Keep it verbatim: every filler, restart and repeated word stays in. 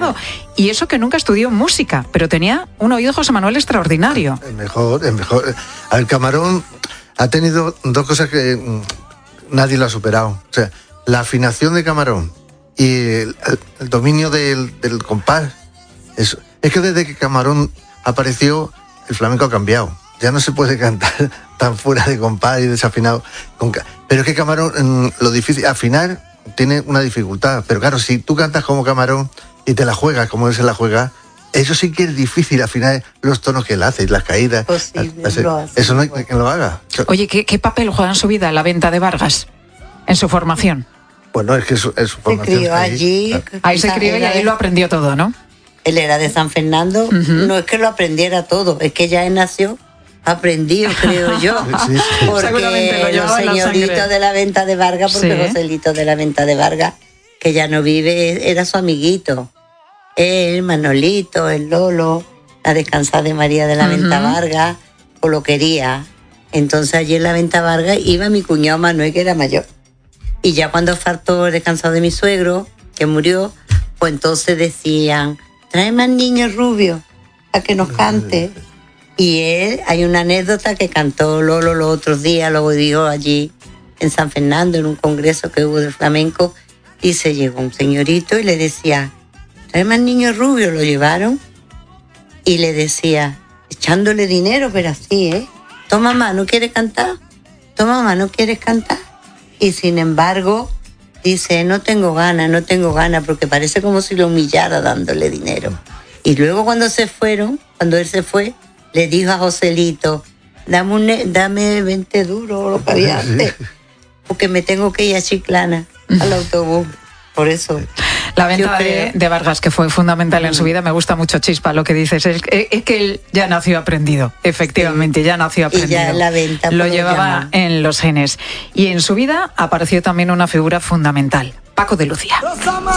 aficionado. Y eso que nunca estudió música, pero tenía un oído José Manuel extraordinario. El mejor, el mejor. El Camarón ha tenido dos cosas que mmm, nadie lo ha superado. O sea, la afinación de Camarón y el, el, el dominio del, del compás. Es, es que desde que Camarón apareció, el flamenco ha cambiado. Ya no se puede cantar tan fuera de compás y desafinado. Con, pero es que Camarón, mmm, lo difícil, afinar tiene una dificultad. Pero claro, si tú cantas como Camarón y te la juegas como él se la juega, eso sí que es difícil afinar los tonos que él hace y las caídas. Posible, hace, lo hace. Eso no hay quien lo haga. Oye, ¿qué, qué papel juega en su vida la venta de Vargas? En su formación. Bueno, es que su, es su Se formación. crió ahí, allí. claro. Ahí se crió y ahí lo aprendió todo, ¿no? Él era de San Fernando. Uh-huh. No es que lo aprendiera todo, es que ya él nació aprendido, creo yo. Sí, sí. Porque los señoritos de la venta de Vargas, porque sí. Joselito de la venta de Vargas, que ya no vive, era su amiguito. Él, Manolito, el Lolo, la descansada de María de la uh-huh. Venta Vargas, o lo quería. Entonces allí en la Venta Vargas iba mi cuñado Manuel, que era mayor. Y ya cuando faltó el descansado de mi suegro, que murió, pues entonces decían, trae más niños rubios a que nos cante. Y él, hay una anécdota que cantó Lolo los otros días, lo dijo allí en San Fernando, en un congreso que hubo de flamenco, y se llegó un señorito y le decía, trae más niños rubios, lo llevaron, y le decía, echándole dinero, pero así, ¿eh? Toma mamá, ¿no quieres cantar? Toma mamá, ¿no quieres cantar? Y sin embargo, dice, no tengo ganas, no tengo ganas, porque parece como si lo humillara dándole dinero. Y luego cuando se fueron, cuando él se fue, le dijo a Joselito, dame, un, dame veinte duros, lo que había antes, porque me tengo que ir a Chiclana, al autobús. Por eso. La venta de, de Vargas, que fue fundamental en su vida, me gusta mucho, Chispa, lo que dices. Es, es que él ya nació aprendido, efectivamente, sí. ya nació aprendido. Y ya en la venta. Lo llevaba llaman. en los genes. Y en su vida apareció también una figura fundamental, Paco de Lucía.